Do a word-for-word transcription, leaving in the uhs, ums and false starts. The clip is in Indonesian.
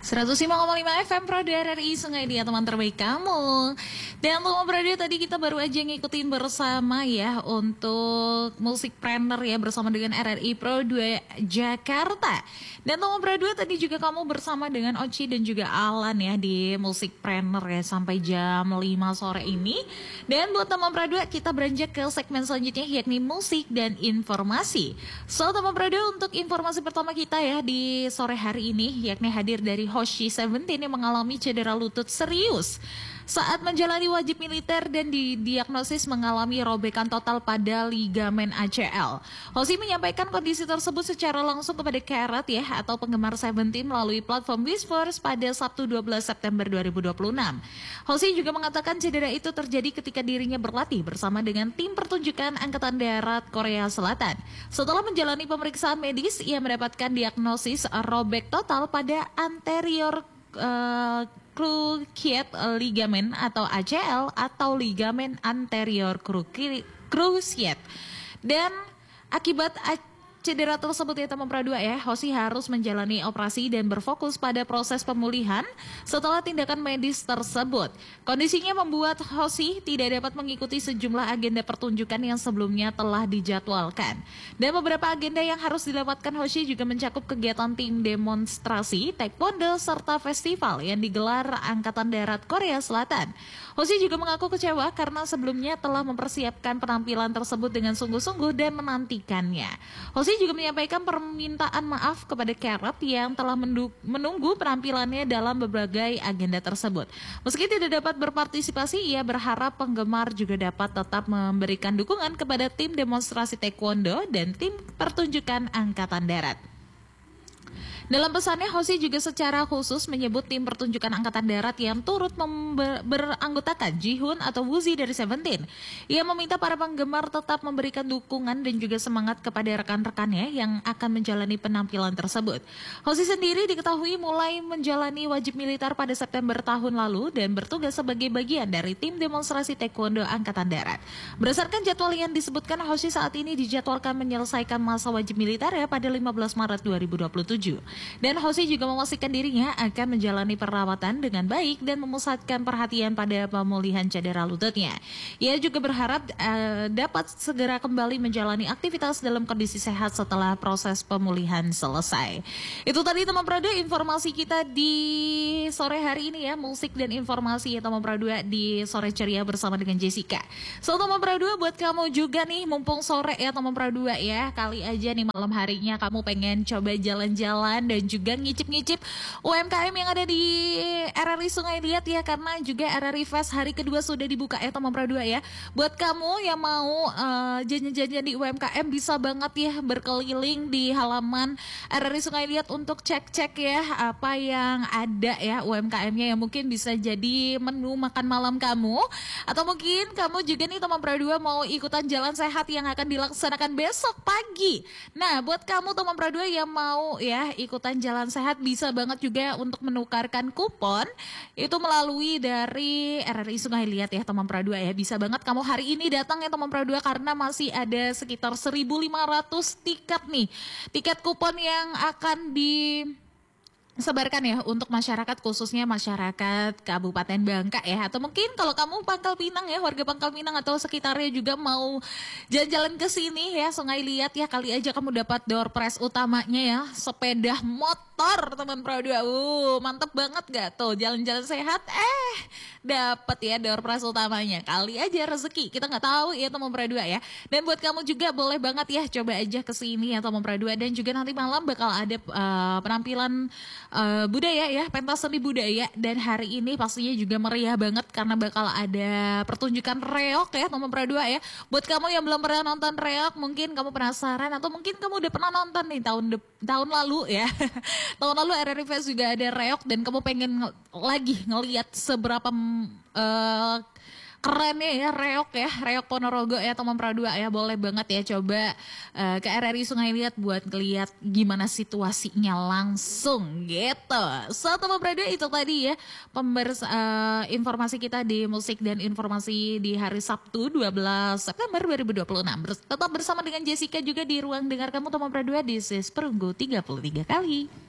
seratus lima koma lima F M Pro R R I Sungai Dia, teman terbaik kamu. Dan untuk Radio tadi kita baru aja ngikutin bersama ya untuk musik planner ya bersama dengan R R I Pro dua Jakarta. Dan teman Radio tadi juga kamu bersama dengan Oci dan juga Alan ya di musik planner ya sampai jam lima sore ini. Dan buat teman Radio kita beranjak ke segmen selanjutnya yakni musik dan informasi. So teman Radio untuk informasi pertama kita ya di sore hari ini yakni hadir dari Hoshi Seventeen yang mengalami cedera lutut serius saat menjalani wajib militer dan didiagnosis mengalami robekan total pada ligamen A C L. Hoshi menyampaikan kondisi tersebut secara langsung kepada Karat ya atau penggemar Seventeen melalui platform Whisperz pada Sabtu dua belas September dua ribu dua puluh enam. Hoshi juga mengatakan cedera itu terjadi ketika dirinya berlatih bersama dengan tim pertunjukan Angkatan Darat Korea Selatan. Setelah menjalani pemeriksaan medis, ia mendapatkan diagnosis robek total pada anterior uh, cruciate ligament atau A C L atau ligamen anterior cruciate. Dan akibat cedera tersebut ya teman Pra dua ya, Hoshi harus menjalani operasi dan berfokus pada proses pemulihan setelah tindakan medis tersebut. Kondisinya membuat Hoshi tidak dapat mengikuti sejumlah agenda pertunjukan yang sebelumnya telah dijadwalkan. Dan beberapa agenda yang harus dilewatkan Hoshi juga mencakup kegiatan tim demonstrasi, taekwondo, serta festival yang digelar Angkatan Darat Korea Selatan. Hoshi juga mengaku kecewa karena sebelumnya telah mempersiapkan penampilan tersebut dengan sungguh-sungguh dan menantikannya. Hoshi juga menyampaikan permintaan maaf kepada Karat yang telah menunggu penampilannya dalam berbagai agenda tersebut. Meski tidak dapat berpartisipasi, ia berharap penggemar juga dapat tetap memberikan dukungan kepada tim demonstrasi taekwondo dan tim pertunjukan Angkatan Darat. Dalam pesannya, Hoshi juga secara khusus menyebut tim pertunjukan Angkatan Darat yang turut beranggotakan Jihoon atau Woozi dari Seventeen. Ia meminta para penggemar tetap memberikan dukungan dan juga semangat kepada rekan-rekannya yang akan menjalani penampilan tersebut. Hoshi sendiri diketahui mulai menjalani wajib militer pada September tahun lalu dan bertugas sebagai bagian dari tim demonstrasi taekwondo Angkatan Darat. Berdasarkan jadwal yang disebutkan, Hoshi saat ini dijadwalkan menyelesaikan masa wajib militer ya pada lima belas Maret dua ribu dua puluh tujuh. Dan Hoshi juga memastikan dirinya akan menjalani perawatan dengan baik dan memusatkan perhatian pada pemulihan cedera lututnya. Ia juga berharap uh, dapat segera kembali menjalani aktivitas dalam kondisi sehat setelah proses pemulihan selesai. Itu tadi teman Prado informasi kita di sore hari ini ya, musik dan informasi ya teman Prado di sore ceria bersama dengan Jessica. So teman Prado buat kamu juga nih mumpung sore ya teman Prado ya, kali aja nih malam harinya kamu pengen coba jalan-jalan dan juga ngicip-ngicip U M K M yang ada di R R I Sungai Liat ya, karena juga R R I Fest hari kedua sudah dibuka ya teman Pra dua ya. Buat kamu yang mau uh, jajan-jajan di U M K M bisa banget ya berkeliling di halaman R R I Sungai Liat untuk cek-cek ya apa yang ada ya U M K M-nya yang mungkin bisa jadi menu makan malam kamu, atau mungkin kamu juga nih teman Pra dua mau ikutan jalan sehat yang akan dilaksanakan besok pagi. Nah buat kamu teman Pra dua yang mau ya ikutan jalan sehat bisa banget juga untuk menukarkan kupon itu melalui dari R R I Sungai Liat ya teman Pra dua ya. Bisa banget kamu hari ini datang ya teman Pra dua karena masih ada sekitar seribu lima ratus tiket nih, tiket kupon yang akan di sebarkan ya untuk masyarakat, khususnya masyarakat Kabupaten Bangka ya, atau mungkin kalau kamu Pangkal Pinang ya, warga Pangkal Pinang atau sekitarnya juga mau jalan-jalan ke sini ya Sungai Liat ya, kali aja kamu dapat door prize utamanya ya, sepeda motor teman Pro dua. Uh, mantep banget gak tuh jalan-jalan sehat eh dapat ya door prize utamanya. Kali aja rezeki, kita nggak tahu ya teman Pro dua ya. Dan buat kamu juga boleh banget ya coba aja ke sini ya teman Pro dua, dan juga nanti malam bakal ada uh, penampilan Uh, budaya ya, pentas seni budaya, dan hari ini pastinya juga meriah banget karena bakal ada pertunjukan reok ya teman Pra dua ya. Buat kamu yang belum pernah nonton reok, mungkin kamu penasaran atau mungkin kamu udah pernah nonton nih tahun tahun lalu ya. Tahun lalu R R I Fest juga ada reok dan kamu pengen ng lagi ngelihat seberapa uh, kerennya ya reok ya, reok Ponorogo ya teman Pra dua ya, boleh banget ya coba uh, ke R R I Sungai Liat buat ngeliat gimana situasinya langsung gitu. So teman Pra dua itu tadi ya pembers uh, informasi kita di musik dan informasi di hari Sabtu dua belas September dua ribu dua puluh enam. Tetap bersama dengan Jessica juga di ruang dengar kamu teman Pra dua di Sis Perunggu tiga puluh tiga kali.